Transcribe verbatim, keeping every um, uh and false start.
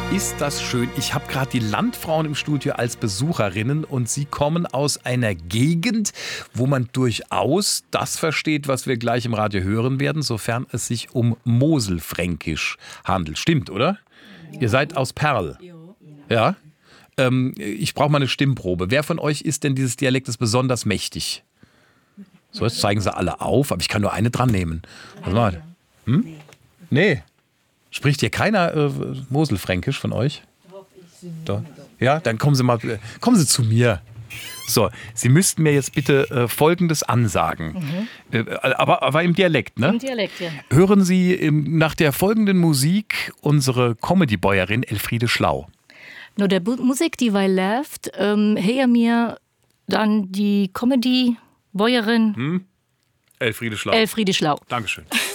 Ist das schön. Ich habe gerade die Landfrauen im Studio als Besucherinnen und sie kommen aus einer Gegend, wo man durchaus das versteht, was wir gleich im Radio hören werden, sofern es sich um Moselfränkisch handelt. Stimmt, oder? Ja. Ihr seid aus Perl. Ja? Ähm, ich brauche mal eine Stimmprobe. Wer von euch ist denn dieses Dialektes besonders mächtig? So, jetzt zeigen sie alle auf, aber ich kann nur eine dran nehmen. Was mal? Hm? Nee. Spricht hier keiner äh, Moselfränkisch von euch? Doch. Ja, dann kommen Sie mal, kommen Sie zu mir. So, Sie müssten mir jetzt bitte äh, Folgendes ansagen. Mhm. Äh, aber, aber im Dialekt, ne? Im Dialekt, ja. Hören Sie im, nach der folgenden Musik unsere Comedy-Bäuerin Elfriede Schlau. Nur der Bu- Musik, die weil läuft, ähm, her mir dann die Comedy-Bäuerin Hm? Elfriede Schlau. Elfriede Schlau. Dankeschön.